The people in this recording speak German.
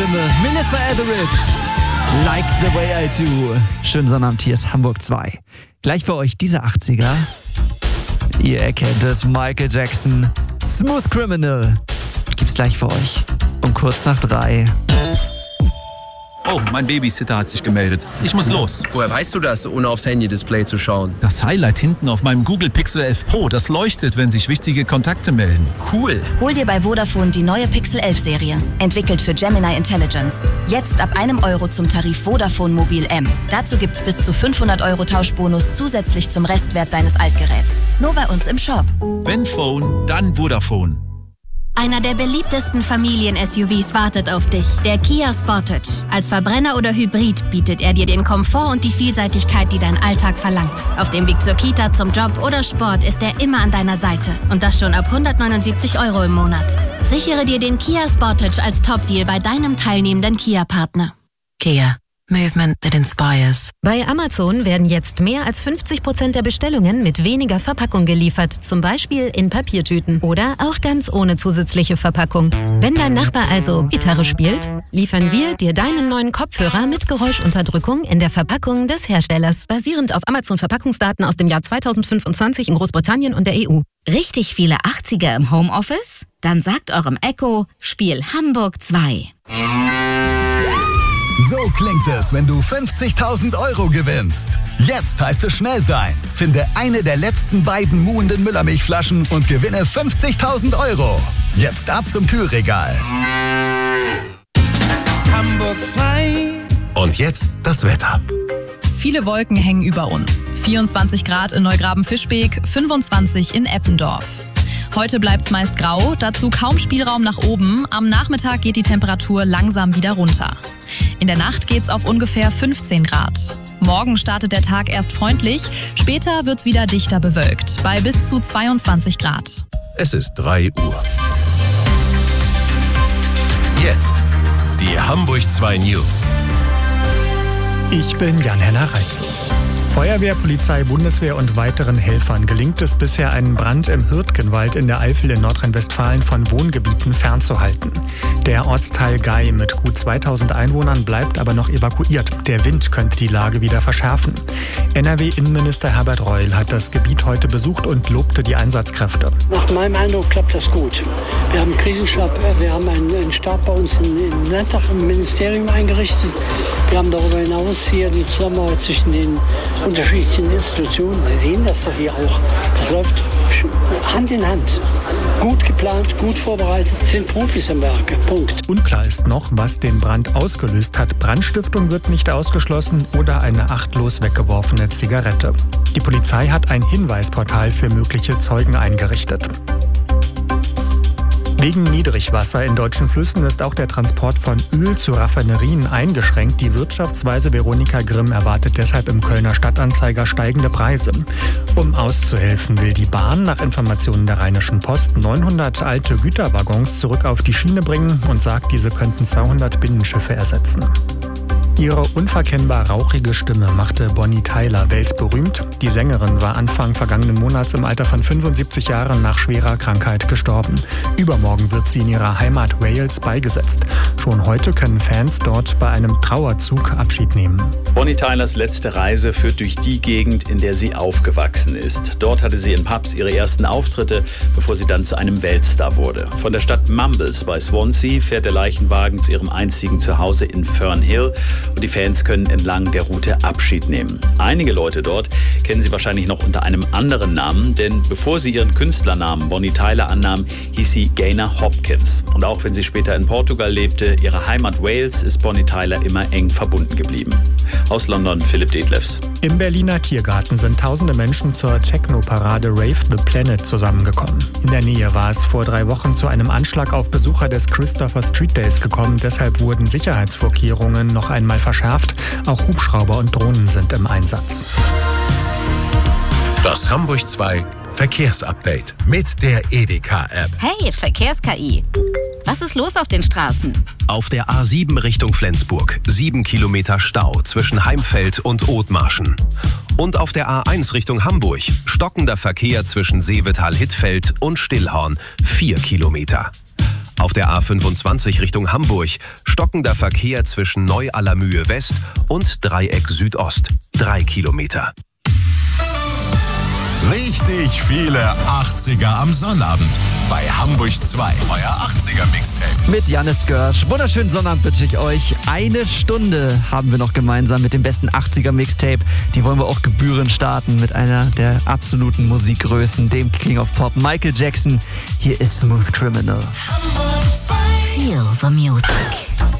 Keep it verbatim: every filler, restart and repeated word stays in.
Stimme, Melissa Etheridge. Like the way I do. Schönen Sonnabend, hier ist Hamburg zwei. Gleich für euch diese achtziger. Ihr erkennt es, Michael Jackson. Smooth Criminal. Gibt's gleich für euch. Um kurz nach drei. Oh, mein Babysitter hat sich gemeldet. Ich muss los. Woher weißt du das, ohne aufs Handy-Display zu schauen? Das Highlight hinten auf meinem Google Pixel elf Pro, das leuchtet, wenn sich wichtige Kontakte melden. Cool. Hol dir bei Vodafone die neue Pixel elf Serie. Entwickelt für Gemini Intelligence. Jetzt ab einem Euro zum Tarif Vodafone Mobil M. Dazu gibt's bis zu fünfhundert Euro Tauschbonus zusätzlich zum Restwert deines Altgeräts. Nur bei uns im Shop. Wenn Phone, dann Vodafone. Einer der beliebtesten Familien-S U Vs wartet auf dich, der Kia Sportage. Als Verbrenner oder Hybrid bietet er dir den Komfort und die Vielseitigkeit, die dein Alltag verlangt. Auf dem Weg zur Kita, zum Job oder Sport ist er immer an deiner Seite. Und das schon ab hundertneunundsiebzig Euro im Monat. Sichere dir den Kia Sportage als Top-Deal bei deinem teilnehmenden Kia-Partner. Kia. Movement that inspires. Bei Amazon werden jetzt mehr als fünfzig Prozent der Bestellungen mit weniger Verpackung geliefert, zum Beispiel in Papiertüten oder auch ganz ohne zusätzliche Verpackung. Wenn dein Nachbar also Gitarre spielt, liefern wir dir deinen neuen Kopfhörer mit Geräuschunterdrückung in der Verpackung des Herstellers, basierend auf Amazon-Verpackungsdaten aus dem Jahr zweitausendfünfundzwanzig in Großbritannien und der E U. Richtig viele achtziger im Homeoffice? Dann sagt eurem Echo, spiel Hamburg zwei. So klingt es, wenn du fünfzigtausend Euro gewinnst. Jetzt heißt es schnell sein. Finde eine der letzten beiden muhenden Müllermilchflaschen und gewinne fünfzigtausend Euro. Jetzt ab zum Kühlregal. Hamburg zwei. Und jetzt das Wetter. Viele Wolken hängen über uns. vierundzwanzig Grad in Neugraben-Fischbeek, fünfundzwanzig in Eppendorf. Heute bleibt's meist grau, dazu kaum Spielraum nach oben. Am Nachmittag geht die Temperatur langsam wieder runter. In der Nacht geht's auf ungefähr fünfzehn Grad. Morgen startet der Tag erst freundlich, später wird's wieder dichter bewölkt, bei bis zu zweiundzwanzig Grad. Es ist drei Uhr. Jetzt die Hamburg zwei News. Ich bin Jan-Henner Reitze. Feuerwehr, Polizei, Bundeswehr und weiteren Helfern gelingt es bisher, einen Brand im Hürtgenwald in der Eifel in Nordrhein-Westfalen von Wohngebieten fernzuhalten. Der Ortsteil Gei mit gut zweitausend Einwohnern bleibt aber noch evakuiert. Der Wind könnte die Lage wieder verschärfen. N R W-Innenminister Herbert Reul hat das Gebiet heute besucht und lobte die Einsatzkräfte. Nach meinem Eindruck klappt das gut. Wir haben einen Krisenstab, wir haben einen, einen Stab bei uns im Landtag, im Ministerium eingerichtet. Wir haben darüber hinaus hier die Zusammenarbeit zwischen den unterschiedlichen Institutionen. Sie sehen das doch hier auch. Das läuft Hand in Hand. Gut geplant, gut vorbereitet, sind Profis am Werke. Punkt. Unklar ist noch, was den Brand ausgelöst hat. Brandstiftung wird nicht ausgeschlossen oder eine achtlos weggeworfene Zigarette. Die Polizei hat ein Hinweisportal für mögliche Zeugen eingerichtet. Wegen Niedrigwasser in deutschen Flüssen ist auch der Transport von Öl zu Raffinerien eingeschränkt. Die Wirtschaftsweise Veronika Grimm erwartet deshalb im Kölner Stadtanzeiger steigende Preise. Um auszuhelfen, will die Bahn nach Informationen der Rheinischen Post neunhundert alte Güterwaggons zurück auf die Schiene bringen und sagt, diese könnten zweihundert Binnenschiffe ersetzen. Ihre unverkennbar rauchige Stimme machte Bonnie Tyler weltberühmt. Die Sängerin war Anfang vergangenen Monats im Alter von fünfundsiebzig Jahren nach schwerer Krankheit gestorben. Übermorgen wird sie in ihrer Heimat Wales beigesetzt. Schon heute können Fans dort bei einem Trauerzug Abschied nehmen. Bonnie Tylers letzte Reise führt durch die Gegend, in der sie aufgewachsen ist. Dort hatte sie in Pubs ihre ersten Auftritte, bevor sie dann zu einem Weltstar wurde. Von der Stadt Mumbles bei Swansea fährt der Leichenwagen zu ihrem einzigen Zuhause in Fern Hill. Und die Fans können entlang der Route Abschied nehmen. Einige Leute dort kennen sie wahrscheinlich noch unter einem anderen Namen, denn bevor sie ihren Künstlernamen Bonnie Tyler annahm, hieß sie Gaynor Hopkins. Und auch wenn sie später in Portugal lebte, ihre Heimat Wales, ist Bonnie Tyler immer eng verbunden geblieben. Aus London, Philipp Detlefs. Im Berliner Tiergarten sind tausende Menschen zur Techno-Parade Rave the Planet zusammengekommen. In der Nähe war es vor drei Wochen zu einem Anschlag auf Besucher des Christopher Street Days gekommen. Deshalb wurden Sicherheitsvorkehrungen noch einmal verschärft. Auch Hubschrauber und Drohnen sind im Einsatz. Das Hamburg zwei Verkehrsupdate mit der Edeka-App. Hey, Verkehrs-K I. Was ist los auf den Straßen? Auf der A sieben Richtung Flensburg. Sieben Kilometer Stau zwischen Heimfeld und Othmarschen. Und auf der A eins Richtung Hamburg. Stockender Verkehr zwischen Seevetal-Hittfeld und Stillhorn. Vier Kilometer. Auf der A fünfundzwanzig Richtung Hamburg stockender Verkehr zwischen Neu-Allermühe West und Dreieck Südost. Drei Kilometer. Richtig viele achtziger am Sonnabend bei Hamburg zwei, euer achtziger-Mixtape. Mit Jannis Görsch. Wunderschönen Sonnabend wünsche ich euch. Eine Stunde haben wir noch gemeinsam mit dem besten achtziger-Mixtape. Die wollen wir auch gebührend starten mit einer der absoluten Musikgrößen, dem King of Pop, Michael Jackson. Hier ist Smooth Criminal. Feel the music.